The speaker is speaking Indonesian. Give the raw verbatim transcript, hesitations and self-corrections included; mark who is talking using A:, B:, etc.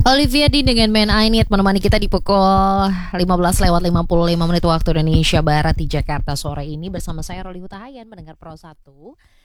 A: Olivia Dean dengan Man I Need menemani kita di pukul lima belas lewat lima puluh lima menit waktu Indonesia Barat di Jakarta sore ini bersama saya Roli Hutahayan mendengar Pro satu